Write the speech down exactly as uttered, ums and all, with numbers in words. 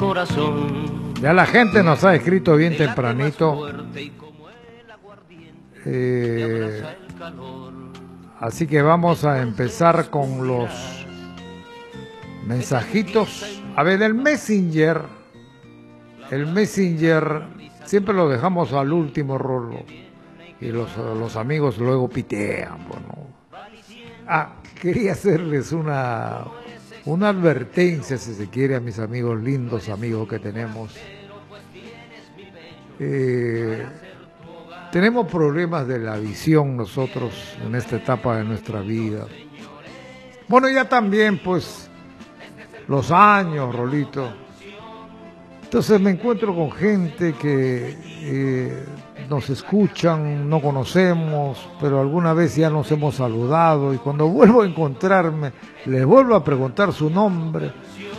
Ya la gente nos ha escrito bien tempranito. Eh, así que vamos a empezar con los mensajitos. A ver, el Messenger. El Messenger siempre lo dejamos al último rolo. Y los, los amigos luego pitean. Bueno. Ah, quería hacerles una, una advertencia, si se quiere, a mis amigos, lindos amigos que tenemos. Eh, tenemos problemas de la visión nosotros en esta etapa de nuestra vida. Bueno, ya también, pues, los años, Rolito. Entonces me encuentro con gente que eh, nos escuchan, no conocemos, pero alguna vez ya nos hemos saludado y cuando vuelvo a encontrarme, les vuelvo a preguntar su nombre